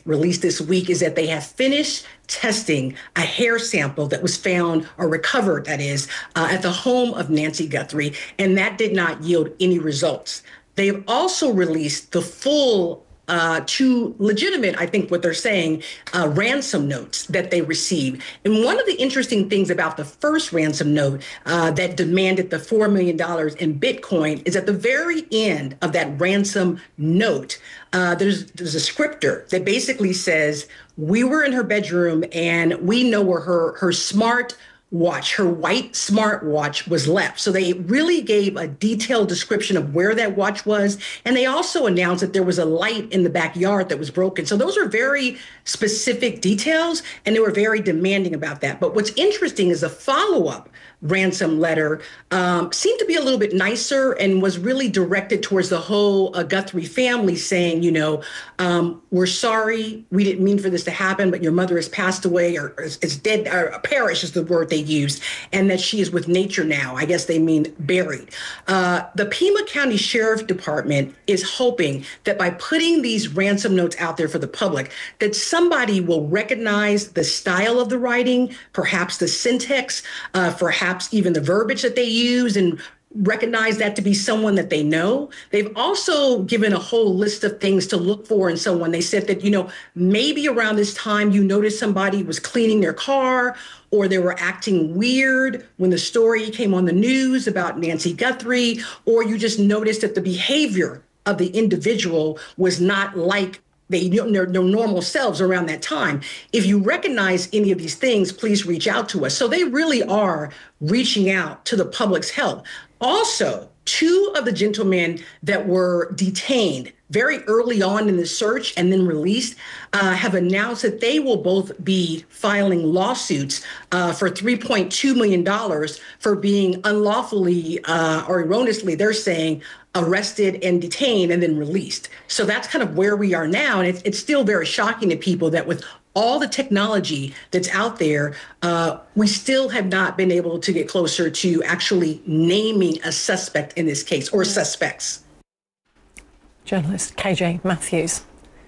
released this week is that they have finished testing a hair sample that was found, or recovered, that is, at the home of Nancy Guthrie, and that did not yield any results. They've also released the full two legitimate, I think what they're saying, ransom notes that they received. And one of the interesting things about the first ransom note that demanded the $4 million in Bitcoin is at the very end of that ransom note, there's a scripter that basically says, we were in her bedroom and we know where her smart watch, her white smartwatch, was left. So they really gave a detailed description of where that watch was. And they also announced that there was a light in the backyard that was broken. So those are very specific details, and they were very demanding about that. But what's interesting is the follow-up ransom letter seemed to be a little bit nicer and was really directed towards the whole Guthrie family, saying, we're sorry, we didn't mean for this to happen, but your mother has passed away, or is dead, or perished is the word they used, and that she is with nature now. I guess they mean buried. The Pima County Sheriff Department is hoping that by putting these ransom notes out there for the public, that somebody will recognize the style of the writing, perhaps the syntax, perhaps even the verbiage that they use, and recognize that to be someone that they know. They've also given a whole list of things to look for in someone. They said that, maybe around this time you noticed somebody was cleaning their car, or they were acting weird when the story came on the news about Nancy Guthrie, or you just noticed that the behavior of the individual was not like their normal selves around that time. If you recognize any of these things, please reach out to us. So they really are reaching out to the public's help. Also, two of the gentlemen that were detained very early on in the search and then released have announced that they will both be filing lawsuits for $3.2 million for being unlawfully or erroneously, they're saying, arrested and detained and then released. So that's kind of where we are now. And it's still very shocking to people that with all the technology that's out there, we still have not been able to get closer to actually naming a suspect in this case, or suspects. Journalist KJ Matthews.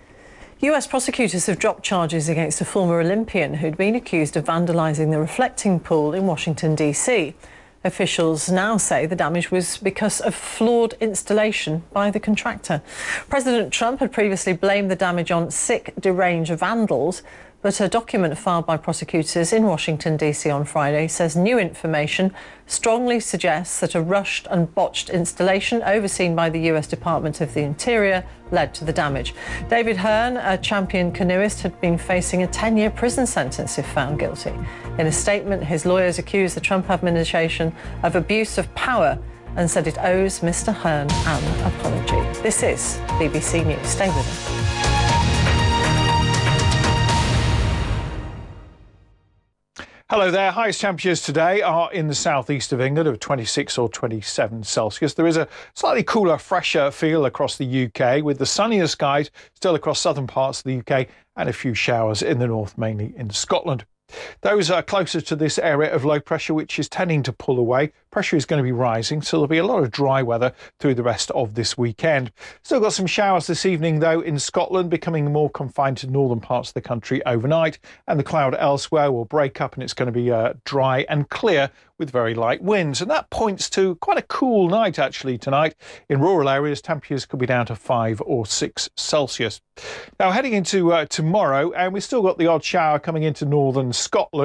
US prosecutors have dropped charges against a former Olympian who'd been accused of vandalising the reflecting pool in Washington, D.C. Officials now say the damage was because of flawed installation by the contractor. President Trump had previously blamed the damage on sick, deranged vandals, but a document filed by prosecutors in Washington, D.C. on Friday says new information strongly suggests that a rushed and botched installation overseen by the US Department of the Interior led to the damage. David Hearn, a champion canoeist, had been facing a 10-year prison sentence if found guilty. In a statement, his lawyers accused the Trump administration of abuse of power and said it owes Mr. Hearn an apology. This is BBC News. Stay with us. Hello there. Highest temperatures today are in the southeast of England of 26 or 27 Celsius. There is a slightly cooler, fresher feel across the UK, with the sunnier skies still across southern parts of the UK and a few showers in the north, mainly in Scotland. Those are closer to this area of low pressure, which is tending to pull away. Pressure is going to be rising, so there'll be a lot of dry weather through the rest of this weekend. Still got some showers this evening, though, in Scotland, becoming more confined to northern parts of the country overnight. And the cloud elsewhere will break up, and it's going to be dry and clear with very light winds. And that points to quite a cool night, actually, tonight. In rural areas, temperatures could be down to 5 or 6 Celsius. Now, heading into tomorrow, and we've still got the odd shower coming into northern Scotland.